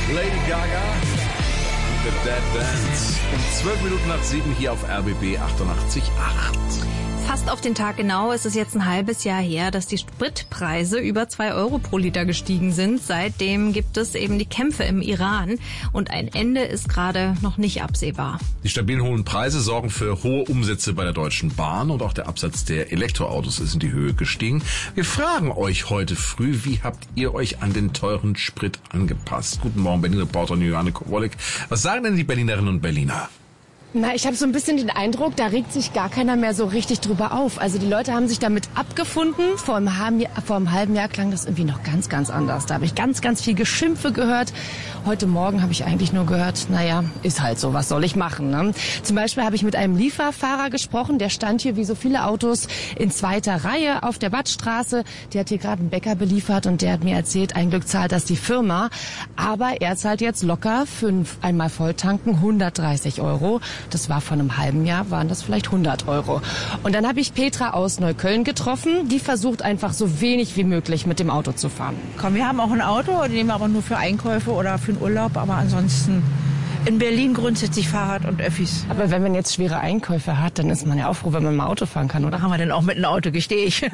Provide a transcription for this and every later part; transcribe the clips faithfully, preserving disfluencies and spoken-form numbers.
Lady Gaga und The Dead Dance. Um zwölf Minuten nach sieben hier auf R B B achtundachtzig Komma acht. Fast auf den Tag genau ist es jetzt ein halbes Jahr her, dass die Spritpreise über zwei Euro pro Liter gestiegen sind. Seitdem gibt es eben die Kämpfe im Iran und ein Ende ist gerade noch nicht absehbar. Die stabilen hohen Preise sorgen für hohe Umsätze bei der Deutschen Bahn und auch der Absatz der Elektroautos ist in die Höhe gestiegen. Wir fragen euch heute früh, wie habt ihr euch an den teuren Sprit angepasst? Guten Morgen, Berlin-Reporterin Juliane Kowalik. Was sagen denn die Berlinerinnen und Berliner? Na, ich habe so ein bisschen den Eindruck, da regt sich gar keiner mehr so richtig drüber auf. Also die Leute haben sich damit abgefunden. Vor einem halben Jahr, vor einem halben Jahr klang das irgendwie noch ganz, ganz anders. Da habe ich ganz, ganz viel Geschimpfe gehört. Heute Morgen habe ich eigentlich nur gehört, naja, ist halt so, was soll ich machen, ne? Zum Beispiel habe ich mit einem Lieferfahrer gesprochen, der stand hier wie so viele Autos in zweiter Reihe auf der Wattstraße. Der hat hier gerade einen Bäcker beliefert und der hat mir erzählt, ein Glück zahlt das die Firma. Aber er zahlt jetzt locker fünf einmal Volltanken hundertdreißig Euro. Das war vor einem halben Jahr, waren das vielleicht hundert Euro. Und dann habe ich Petra aus Neukölln getroffen. Die versucht einfach so wenig wie möglich mit dem Auto zu fahren. Komm, wir haben auch ein Auto, den nehmen wir aber nur für Einkäufe oder für den Urlaub. Aber ansonsten in Berlin grundsätzlich Fahrrad und Öffis. Aber wenn man jetzt schwere Einkäufe hat, dann ist man ja auch froh, wenn man mal Auto fahren kann, oder? Da haben wir denn auch mit einem Auto, gestehe ich.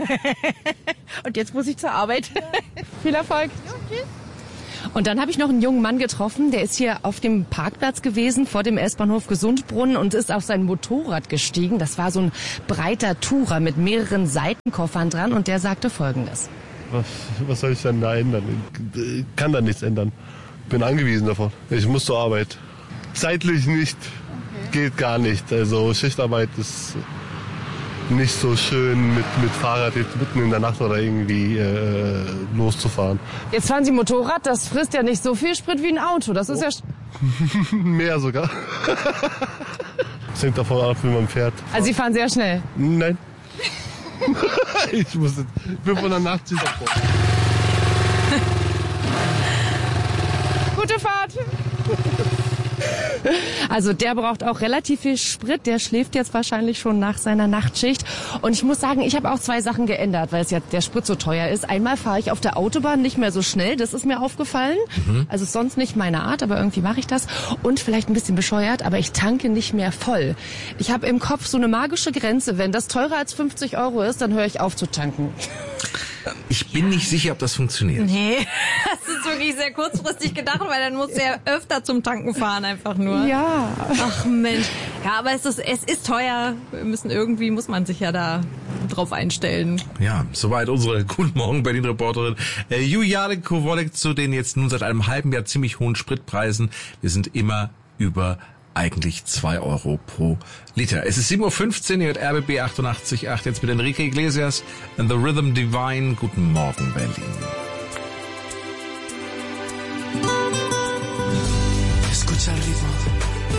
Und jetzt muss ich zur Arbeit. Viel Erfolg. Ja, tschüss. Und dann habe ich noch einen jungen Mann getroffen, der ist hier auf dem Parkplatz gewesen, vor dem S-Bahnhof Gesundbrunnen und ist auf sein Motorrad gestiegen. Das war so ein breiter Tourer mit mehreren Seitenkoffern dran und der sagte Folgendes. Was, was soll ich denn da ändern? Ich kann da nichts ändern. Bin angewiesen davon. Ich muss zur Arbeit. Zeitlich nicht, okay. Geht gar nicht. Also Schichtarbeit ist nicht so schön mit, mit Fahrrad jetzt mitten in der Nacht oder irgendwie äh, loszufahren. Jetzt fahren Sie Motorrad, das frisst ja nicht so viel Sprit wie ein Auto. Das ist oh. ja... Mehr sogar. Das hängt davon ab, wie man fährt. Also Sie fahren sehr schnell? Nein. Ich muss fünfhundertachtzig davor. Gute Fahrt! Also der braucht auch relativ viel Sprit, der schläft jetzt wahrscheinlich schon nach seiner Nachtschicht. Und ich muss sagen, ich habe auch zwei Sachen geändert, weil es ja der Sprit so teuer ist. Einmal fahre ich auf der Autobahn nicht mehr so schnell, das ist mir aufgefallen. Mhm. Also ist sonst nicht meine Art, aber irgendwie mache ich das. Und vielleicht ein bisschen bescheuert, aber ich tanke nicht mehr voll. Ich habe im Kopf so eine magische Grenze, wenn das teurer als fünfzig Euro ist, dann höre ich auf zu tanken. Ich bin nicht sicher, ob das funktioniert. Nee, das ist wirklich sehr kurzfristig gedacht, weil dann musst du ja öfter zum Tanken fahren einfach nur. Ja. Ach Mensch. Ja, aber es ist, es ist teuer. Wir müssen irgendwie, muss man sich ja da drauf einstellen. Ja, soweit unsere Guten Morgen Berlin-Reporterin äh, Juliane Kowalik zu den jetzt nun seit einem halben Jahr ziemlich hohen Spritpreisen. Wir sind immer über eigentlich zwei Euro pro Liter. Es ist sieben Uhr fünfzehn, hier hat R B B achtundachtzig Komma acht jetzt mit Enrique Iglesias and the Rhythm Divine. Guten Morgen, Berlin.